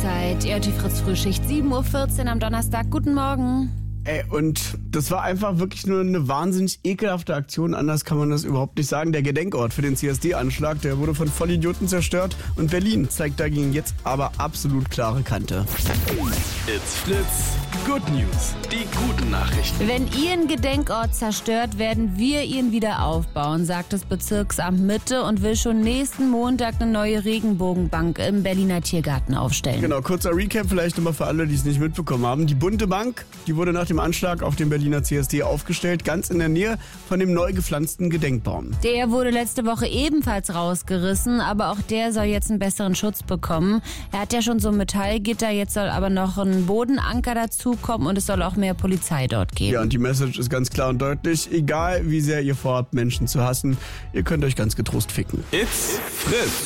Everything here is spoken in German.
Uhrzeit. Ihr hört die Fritz-Frühschicht, 7.14 Uhr am Donnerstag. Guten Morgen. Ey, und das war einfach wirklich nur eine wahnsinnig ekelhafte Aktion. Anders kann man das überhaupt nicht sagen. Der Gedenkort für den CSD-Anschlag, der wurde von Vollidioten zerstört. Und Berlin zeigt dagegen jetzt aber absolut klare Kante. It's Fritz. Good News. Die guten Nachrichten. Wenn ihr einen Gedenkort zerstört, werden wir ihn wieder aufbauen, sagt das Bezirksamt Mitte und will schon nächsten Montag eine neue Regenbogenbank im Berliner Tiergarten aufstellen. Genau, kurzer Recap vielleicht nochmal für alle, die es nicht mitbekommen haben. Die bunte Bank, die wurde nach dem Anschlag auf den Berliner CSD aufgestellt, ganz in der Nähe von dem neu gepflanzten Gedenkbaum. Der wurde letzte Woche ebenfalls rausgerissen, aber auch der soll jetzt einen besseren Schutz bekommen. Er hat ja schon so ein Metallgitter, jetzt soll aber noch ein Bodenanker dazukommen und es soll auch mehr Polizei dort geben. Ja, und die Message ist ganz klar und deutlich. Egal, wie sehr ihr vorhabt, Menschen zu hassen, ihr könnt euch ganz getrost ficken. It's Fritz.